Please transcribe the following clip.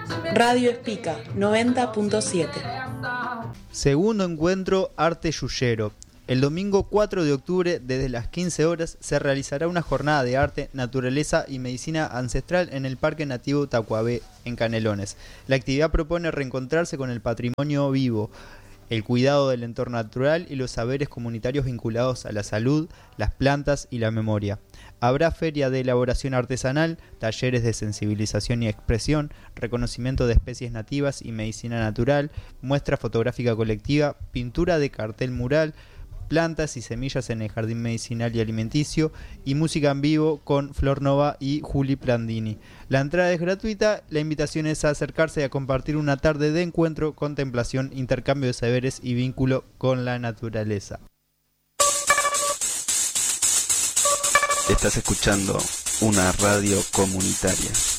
Radio Espica 90.7. Segundo encuentro Arte Yuyero. El domingo 4 de octubre, desde las 15 horas, se realizará una jornada de arte, naturaleza y medicina ancestral en el Parque Nativo Tacuabé, en Canelones. La actividad propone reencontrarse con el patrimonio vivo, el cuidado del entorno natural y los saberes comunitarios vinculados a la salud, las plantas y la memoria. Habrá feria de elaboración artesanal, talleres de sensibilización y expresión, reconocimiento de especies nativas y medicina natural, muestra fotográfica colectiva, pintura de cartel mural, plantas y semillas en el jardín medicinal y alimenticio y música en vivo con Flor Nova y Juli Plandini. La entrada es gratuita, la invitación es a acercarse y a compartir una tarde de encuentro, contemplación, intercambio de saberes y vínculo con la naturaleza. Estás escuchando una radio comunitaria.